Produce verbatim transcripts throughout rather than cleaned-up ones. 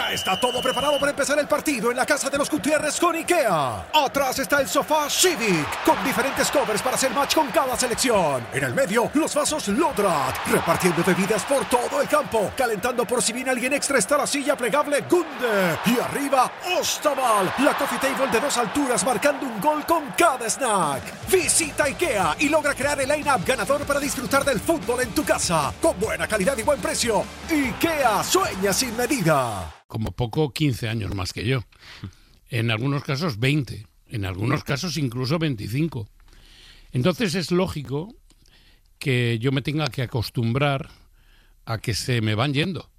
Ya está todo preparado para empezar el partido en la casa de los Gutiérrez con IKEA. Atrás está el sofá Civic, con diferentes covers para hacer match con cada selección. En el medio, los vasos Lodrat, repartiendo bebidas por todo el campo. Calentando por si viene alguien extra está la silla plegable Gunde. Y arriba, Ostaval, la coffee table de dos alturas marcando un gol con cada snack. Visita IKEA y logra crear el line-up ganador para disfrutar del fútbol en tu casa. Con buena calidad y buen precio. IKEA, sueña sin medida. Como poco quince años más que yo. En algunos casos veinte. En algunos casos incluso veinticinco. Entonces es lógico que yo me tenga que acostumbrar a que se me van yendo.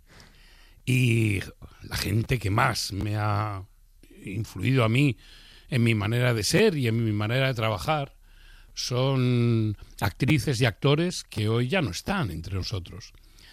Y la gente que más me ha influido a mí en mi manera de ser y en mi manera de trabajar son actrices y actores que hoy ya no están entre nosotros.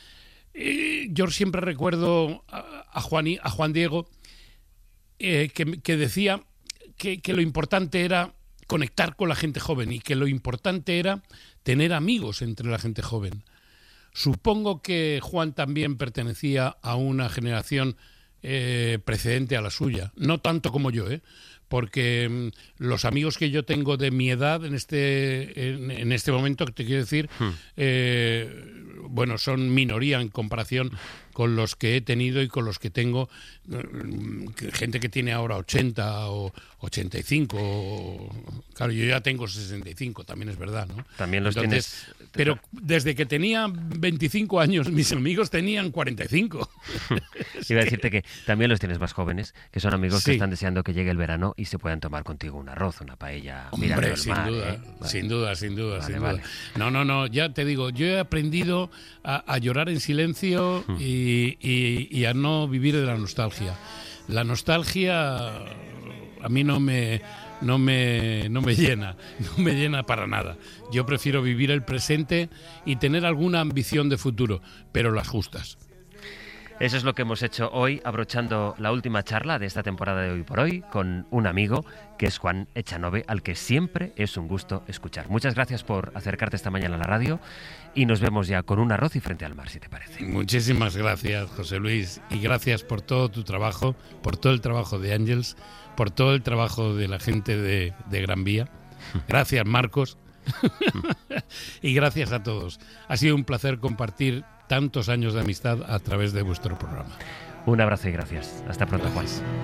Y yo siempre recuerdo a, a, Juan, a Juan Diego eh, que, que decía que, que lo importante era conectar con la gente joven y que lo importante era tener amigos entre la gente joven. Supongo que Juan también pertenecía a una generación eh, precedente a la suya, no tanto como yo, ¿eh? Porque mmm, los amigos que yo tengo de mi edad en este en, en este momento, que te quiero decir, hmm. eh, bueno, son minoría en comparación con los que he tenido y con los que tengo, gente que tiene ahora ochenta o ochenta y cinco, o, claro, yo ya tengo sesenta y cinco, también es verdad, ¿no? También los Entonces, tienes... Pero desde que tenía veinticinco años, mis amigos tenían cuarenta y cinco. Iba a decirte que también los tienes más jóvenes, que son amigos sí. que están deseando que llegue el verano y se puedan tomar contigo un arroz, una paella, Hombre, mirando el sin mar, duda, ¿eh? Vale. sin duda, sin duda, Vale, sin vale. duda. No, no, no, ya te digo, yo he aprendido a, a llorar en silencio Hmm. y, y, y a no vivir de la nostalgia. La nostalgia a mí no me, no me, no me llena, no me llena para nada. Yo prefiero vivir el presente y tener alguna ambición de futuro, pero las justas. Eso es lo que hemos hecho hoy, abrochando la última charla de esta temporada de Hoy por Hoy con un amigo que es Juan Echanove, al que siempre es un gusto escuchar. Muchas gracias por acercarte esta mañana a la radio y nos vemos ya con un arroz y frente al mar, si te parece. Muchísimas gracias, José Luis, y gracias por todo tu trabajo, por todo el trabajo de Ángels, por todo el trabajo de la gente de, de Gran Vía. Gracias, Marcos. Y gracias a todos. Ha sido un placer compartir tantos años de amistad a través de vuestro programa. Un abrazo y gracias. Hasta pronto, Gracias. Juan.